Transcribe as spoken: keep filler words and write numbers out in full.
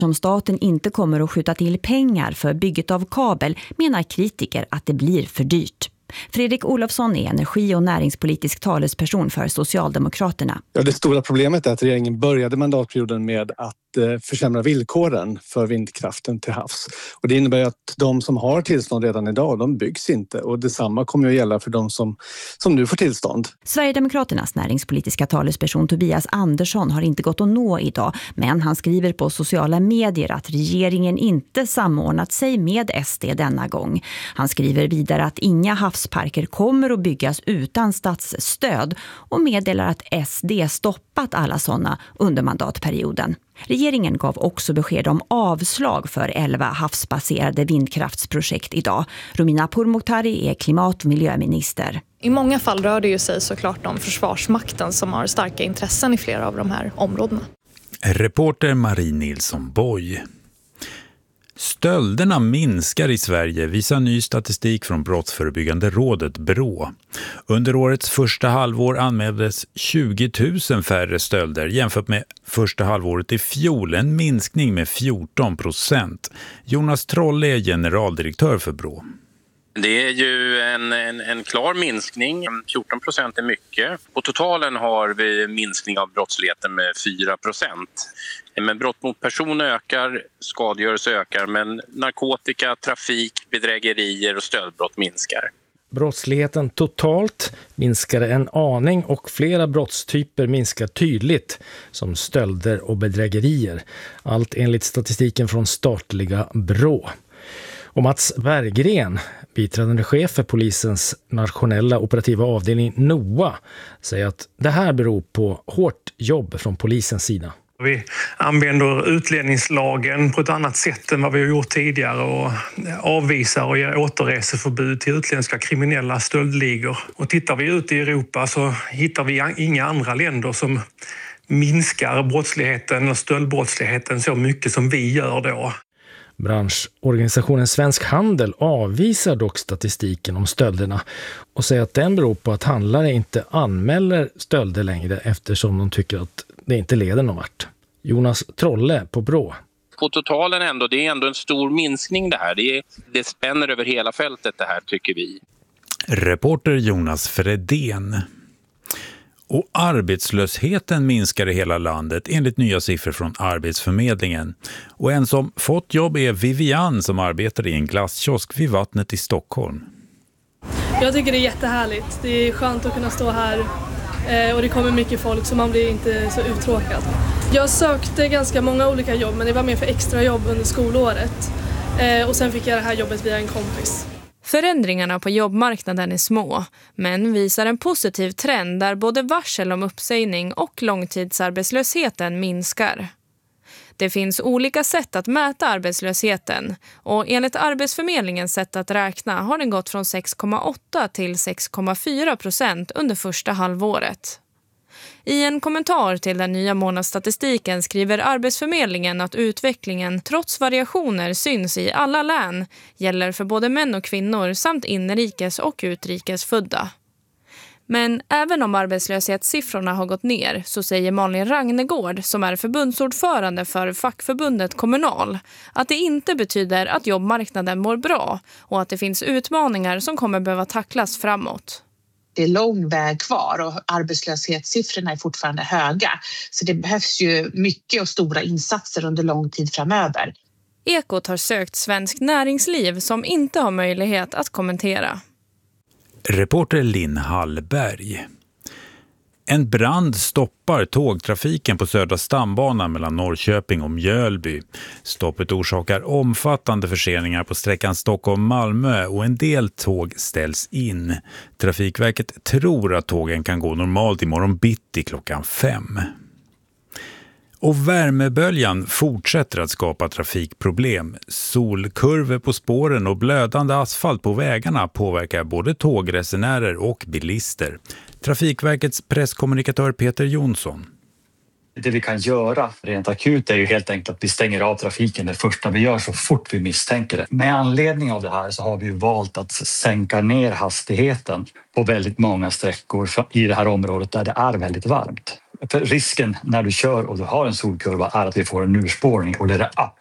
Om staten inte kommer att skjuta till pengar för bygget av kabel menar kritiker att det blir för dyrt. Fredrik Olofsson är energi- och näringspolitisk talesperson för Socialdemokraterna. Ja, det stora problemet är att regeringen började mandatperioden med att eh, försämra villkoren för vindkraften till havs. Och det innebär att de som har tillstånd redan idag, de byggs inte. Och detsamma kommer att gälla för de som, som nu får tillstånd. Sverigedemokraternas näringspolitiska talesperson Tobias Andersson har inte gått att nå idag. Men han skriver på sociala medier att regeringen inte samordnat sig med S D denna gång. Han skriver vidare att inga havsparker kommer att byggas utan statsstöd och meddelar att S D stoppat alla sådana under mandatperioden. Regeringen gav också besked om avslag för elva havsbaserade vindkraftsprojekt idag. Romina Pourmokhtari är klimat- och miljöminister. I många fall rör det ju sig såklart om Försvarsmakten som har starka intressen i flera av de här områdena. Reporter Marie Nilsson Boy. Stölderna minskar i Sverige, visar ny statistik från Brottsförebyggande rådet Brå. Under årets första halvår anmäldes tjugo tusen färre stölder jämfört med första halvåret i fjol, en minskning med fjorton procent. Jonas Trolle är generaldirektör för Brå. Det är ju en, en, en klar minskning, fjorton procent är mycket. På totalen har vi minskning av brottsligheten med fyra procent. Men brott mot person ökar, skadegörelse ökar, men narkotika, trafik, bedrägerier och stöldbrott minskar. Brottsligheten totalt minskar en aning och flera brottstyper minskar tydligt, som stölder och bedrägerier. Allt enligt statistiken från statliga Brå. Och Mats Berggren, biträdande chef för polisens nationella operativa avdelning NOA, säger att det här beror på hårt jobb från polisens sida. Vi använder utlänningslagen på ett annat sätt än vad vi har gjort tidigare och avvisar och ger återreseförbud till utländska kriminella stöldligor. Och tittar vi ut i Europa så hittar vi inga andra länder som minskar brottsligheten och stöldbrottsligheten så mycket som vi gör då. Branschorganisationen Svensk Handel avvisar dock statistiken om stölderna och säger att den beror på att handlare inte anmäler stölder längre eftersom de tycker att det inte leder någon vart. Jonas Trolle på Brå. På totalen ändå, det är ändå en stor minskning det här. Det, är, det spänner över hela fältet det här tycker vi. Reporter Jonas Fredén. Och arbetslösheten minskar i hela landet enligt nya siffror från Arbetsförmedlingen. Och en som fått jobb är Vivian som arbetar i en glasskiosk vid vattnet i Stockholm. Jag tycker det är jättehärligt. Det är skönt att kunna stå här och det kommer mycket folk så man blir inte så uttråkad. Jag sökte ganska många olika jobb men det var mer för extra jobb under skolåret. Och sen fick jag det här jobbet via en kompis. Förändringarna på jobbmarknaden är små, men visar en positiv trend där både varsel om uppsägning och långtidsarbetslösheten minskar. Det finns olika sätt att mäta arbetslösheten och enligt Arbetsförmedlingens sätt att räkna har den gått från sex komma åtta till sex komma fyra procent under första halvåret. I en kommentar till den nya månadsstatistiken skriver Arbetsförmedlingen att utvecklingen trots variationer syns i alla län, gäller för både män och kvinnor samt inrikes och utrikes födda. Men även om arbetslöshetssiffrorna har gått ner så säger Malin Ragnegård som är förbundsordförande för fackförbundet Kommunal att det inte betyder att jobbmarknaden mår bra och att det finns utmaningar som kommer behöva tacklas framåt. Det är lång väg kvar och arbetslöshetssiffrorna är fortfarande höga. Så det behövs ju mycket och stora insatser under lång tid framöver. Ekot har sökt Svensk Näringsliv som inte har möjlighet att kommentera. Reporter Linn Hallberg. En brand stoppar tågtrafiken på Södra stambanan mellan Norrköping och Mjölby. Stoppet orsakar omfattande förseningar på sträckan Stockholm-Malmö och en del tåg ställs in. Trafikverket tror att tågen kan gå normalt imorgon bitti klockan fem. Och värmeböljan fortsätter att skapa trafikproblem. Solkurvor på spåren och blödande asfalt på vägarna påverkar både tågresenärer och bilister. Trafikverkets presskommunikatör Peter Jonsson. Det vi kan göra rent akut är ju helt enkelt att vi stänger av trafiken det första vi gör så fort vi misstänker det. Med anledning av det här så har vi valt att sänka ner hastigheten på väldigt många sträckor i det här området där det är väldigt varmt. För risken när du kör och du har en solkurva är att vi får en urspårning och det är det